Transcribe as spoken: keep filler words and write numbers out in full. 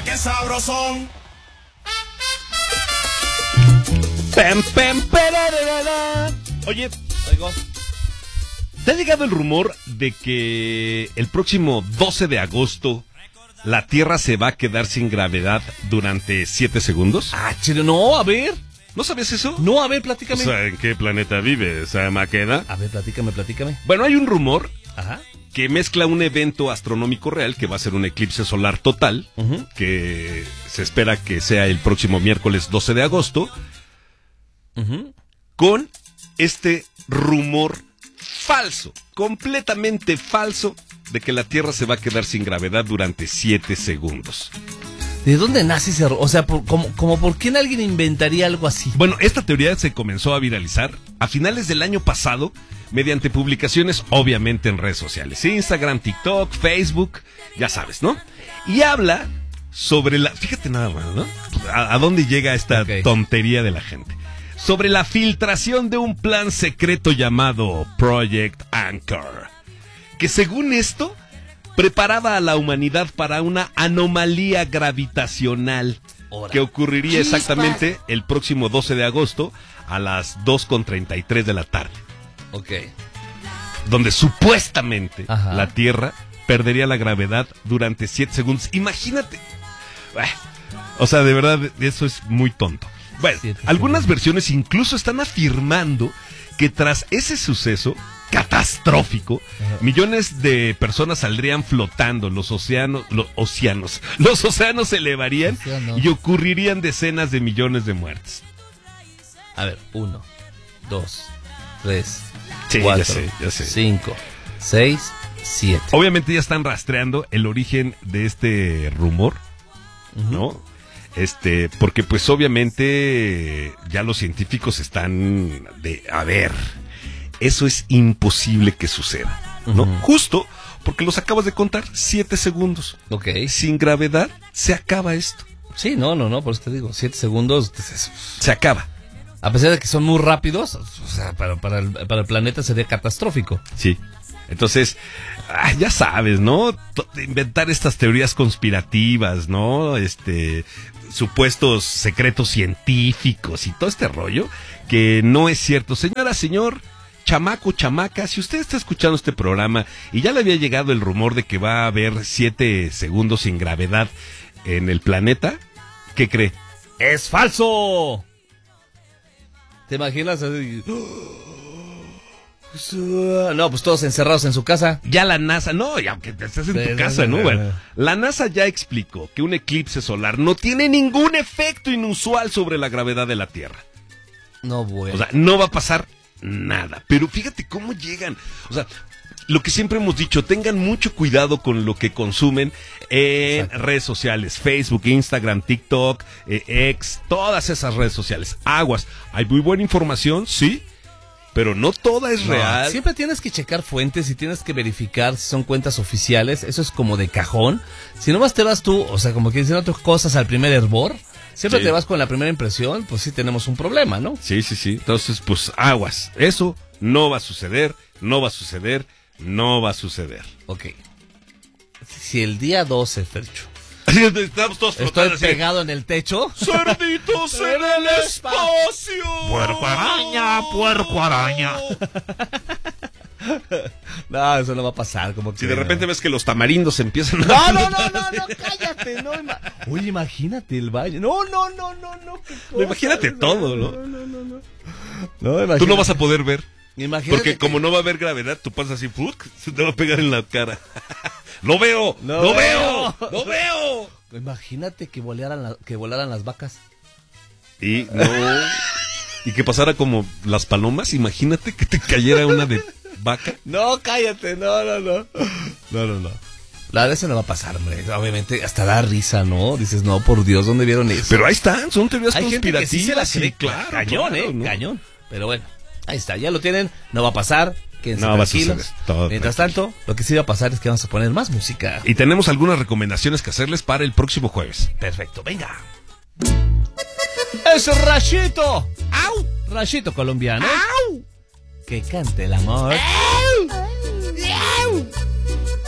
qué sabrosón. Pem, pem, perarara. Oye, Oigo. ¿te ha llegado el rumor de que el próximo doce de agosto la Tierra se va a quedar sin gravedad durante siete segundos? Ah, chido, no, a ver. ¿No sabías eso? No, a ver, O platícame. sea, ¿en qué planeta vive esa maqueda? A ver, platícame, platícame. Bueno, hay un rumor Ajá. que mezcla un evento astronómico real, que va a ser un eclipse solar total, Uh-huh. que se espera que sea el próximo miércoles doce de agosto, Uh-huh. con este rumor falso, completamente falso, de que la Tierra se va a quedar sin gravedad durante siete segundos. ¿De dónde nace ese error? O sea, por, como, como por qué alguien inventaría algo así. Bueno, esta teoría se comenzó a viralizar a finales del año pasado mediante publicaciones, obviamente en redes sociales, Instagram, TikTok, Facebook, ya sabes, ¿no? Y habla sobre la... Fíjate nada más, ¿no? ¿A, a dónde llega esta Ok. tontería de la gente? Sobre la filtración de un plan secreto llamado Project Anchor, que según esto preparaba a la humanidad para una anomalía gravitacional Ahora. que ocurriría Chispas. exactamente el próximo doce de agosto a las dos con treinta y tres de la tarde, Ok. donde supuestamente Ajá. la Tierra perdería la gravedad durante siete segundos. Imagínate. Ah, O sea, de verdad, eso es muy tonto. Bueno, Siete algunas segundos. versiones incluso están afirmando que tras ese suceso catastrófico, Ajá. millones de personas saldrían flotando, los océanos, los océanos, los océanos se elevarían Océano. y ocurrirían decenas de millones de muertes. A ver, uno, dos, tres, Sí, cuatro, ya sé, ya sé. cinco, seis, siete. Obviamente ya están rastreando el origen de este rumor, ¿no? Este, porque pues obviamente ya los científicos están de, a ver, eso es imposible que suceda, ¿no? Ujú. Justo porque los acabas de contar, siete segundos. Ok. Sin gravedad se acaba esto, Sí, no, no, no, por eso te digo, siete segundos. pues, es- se acaba. A pesar de que son muy rápidos, o sea, para, para, el, para el planeta sería catastrófico. Sí. Entonces, ah, ya sabes, ¿no? To- Inventar estas teorías conspirativas, ¿no? Este, supuestos secretos científicos y todo este rollo que no es cierto. Señora, señor, chamaco, chamaca, si usted está escuchando este programa y ya le había llegado el rumor de que va a haber siete segundos sin gravedad en el planeta, ¿qué cree? ¡Es falso! ¿Te imaginas? así? No, pues todos encerrados en su casa. Ya la NASA, no, y aunque te estés en Sí, tu sí, casa, sí, ¿no? sí. Bueno, la NASA ya explicó que un eclipse solar no tiene ningún efecto inusual sobre la gravedad de la Tierra. No, bueno. O sea, no va a pasar nada. Pero fíjate cómo llegan. O sea, lo que siempre hemos dicho, tengan mucho cuidado con lo que consumen en Exacto. redes sociales, Facebook, Instagram, TikTok, eh, X, todas esas redes sociales. Aguas, hay muy buena información, sí, pero no toda es No, real. Siempre tienes que checar fuentes y tienes que verificar si son cuentas oficiales. Eso es como de cajón. Si nomás te vas tú, o sea, como que dicen otras cosas al primer hervor, siempre Sí. te vas con la primera impresión, pues sí tenemos un problema, ¿no? Sí, sí, sí. Entonces, pues aguas. Eso no va a suceder, no va a suceder, no va a suceder. Ok. Si el día doce, Fercho, Así es, estamos todos estoy flotando así. pegado en el techo. ¡Cerditos en el espacio! Puerco araña, puerco araña. No, eso no va a pasar. Como que Si de repente ves que los tamarindos empiezan a... No, no, no, no, no, cállate, no. ima- Oye, imagínate el baño. No, no, no, no, no. qué cosa. Imagínate todo, ¿no? No, imagínate. Tú no vas a poder ver. Imagínate Porque que- como no va a haber gravedad, tú pasas así, ¡fuc! Se te va a pegar en la cara. ¡Lo veo! No ¡Lo veo. veo! ¡Lo veo! Imagínate que volaran, la- que volaran las vacas. Y no... Y que pasara como las palomas, imagínate que te cayera una de vaca. No, cállate, no, no, no. No, no, no. La verdad, eso no va a pasar, hombre. Obviamente, hasta da risa, ¿no? Dices, no, por Dios, ¿dónde vieron eso? Pero ahí están, son teorías hay gente que conspirativas. sí se la sí, cree. claro, Cañón, claro, ¿eh? ¿no? Cañón. Pero bueno, ahí está, ya lo tienen. No va a pasar. Quédense No va a tranquilos. suceder, todo Mientras tanto, lo que sí va a pasar es que vamos a poner más música. Y tenemos algunas recomendaciones que hacerles para el próximo jueves. Perfecto, venga. ¡Es Rachito! ¡Au! Rachito colombiano. ¡Au! Que cante el amor.